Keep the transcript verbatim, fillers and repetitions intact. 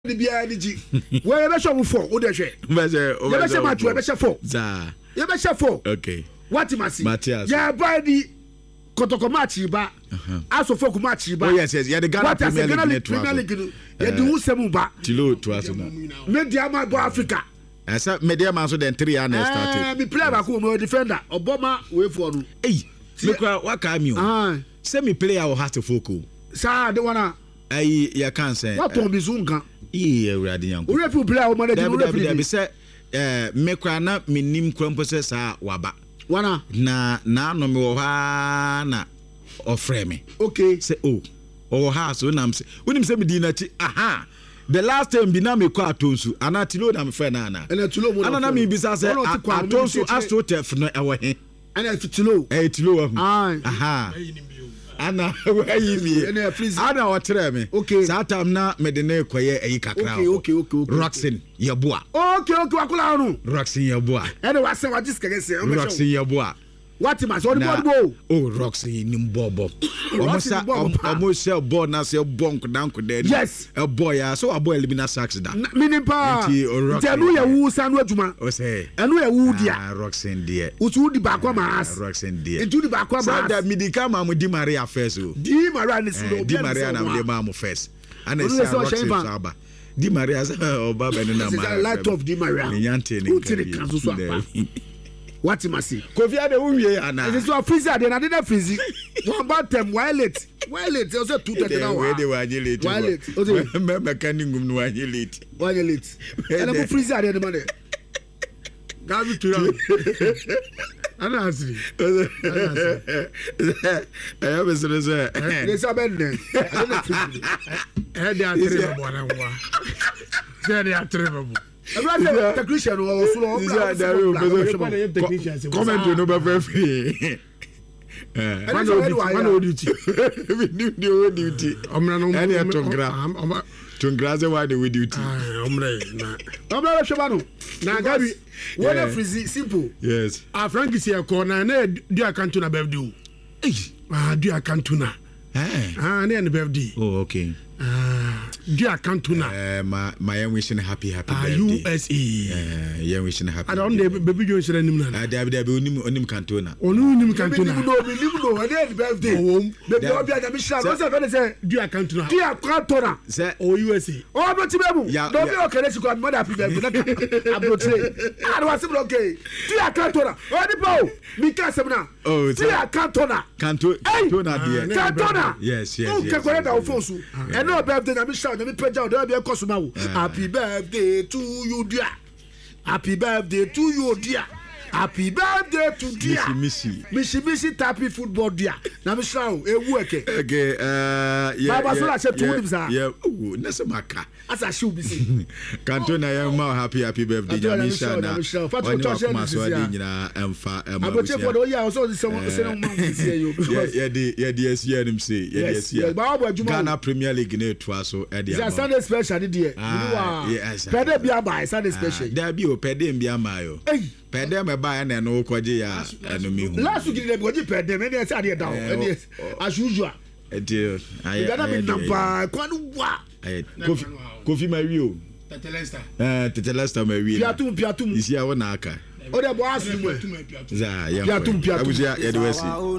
the beer energy. Where ever show for Ude share. Never share my two ever share for. Za. Ever share for. Okay. What you must see? Matthias. Yeah, by the Kotokomachi ba. Aso for Kumachi ba. Oh yes, yes. Yeah, the Ghana Premier League. Premier League. Yeah, the Usemu ba. Tilo to us now. Mediama go Africa. I said Mediama so then three years started. Eh, me player ba ko mo defender. Obama we for no. Hey, look what can you? Ah. Say me player will have to focus. Sir, the one. Ayi ya kan say. What to be zunga? Ee Awurade yanko. We refu player o manage no refu. Be say eh me kwa na menim kwampo say sa waba. Wana na na no me wo ha na ofre me. Okay. Say oh. Oh ha so na say. Unim say me di na chi. Aha. The last time bi na me kwa atonsu. Ana tilo na me friend na ana. Ana tilo mo. Ana na me bisa say atonsu astrotef no ewo he. Ana tilo. Eh tilo wa. Aha. Ana where you me ana watere me okay satam na me de na ekoye eyi kakra okay okay okay okay Roxin yeboa okay okay wakula no Roxin yeboa ene wase wagis kegese Roxin yeboa what must all the ball oh Roxin nim bobo omosa omosa ball na se bonk danko de yes a boy ya so a boy elimina sax da meaning pa tenu ya wu sanu aduma o say enu ya wu dia ah Roxin dia utu di ba kwa maas Roxin dia etu di ba kwa maas da midika ma mo di Maria first o di Maria ni so di Maria na mo ma mo first ana say Roxin saba di Maria say oba be na ma a lot of di Maria ni yante ni kan so apa what must see Kofi Ade unwie ana it is so freezer dey na dey freezer one about them wallet wallet o say two thirty now we dey wa late wallet o say me mechanic ngum no wa late wa late and the freezer dey the money gabi tura ana asiri eh be so so dey saben dey eh dey atre bo na wa say dey atre bo every technician or so comment no be free eh one o duty we new new duty omra no any atongra tongra ze wa the duty ah omra na omra sheba no na gabi when freeze simple yes ah Frank is here corner na do account na birthday eh ah do account na eh ah na birthday oh okay ah do account na eh my my wishing happy happy ah, birthday U S A eh yeah wishing happy I don't dey baby Jones na nim na ah dey dey onim onim cantona onu nim cantona no be nim no and the birthday baby obi ada mi share no say fe say do account na do account na say o U S A o bro ti bebu no be okay let's go mother happy birthday abrotre ah was simple okay do account na o di po mi ka sem na oh do account na cantona there cantona yes yes okay correct our phone so and no birthday na mi share na mi preja o dey be cosuma wo happy birthday to you dear happy birthday to you dear happy birthday to dear missy missy missy tappy football dear na mi share o ewu eke okay uh yeah baba so la che two dim yeah oh nese maka asa she will be say cantona ya ma happy happy birthday jamisha na fatu to share this year nyina emfa emma aboche for the year so say say no man this year you yeah the yeah the S year nim say yeah the year Ghana Premier League na to aso e dey am Sunday special dey there pede bia by Sunday special there be o pede bia ma yo pede me ba na no koje ya eno mi hu last week dey go pede me dey say dey down as usual deal I Ghana be number kwanu wa Kofi Kofi Mario Tetelesta eh Tetelesta Mario piatum piatum isi a wona aka o dey bo asu mu za ya piatum piatum abuja ya dey wasi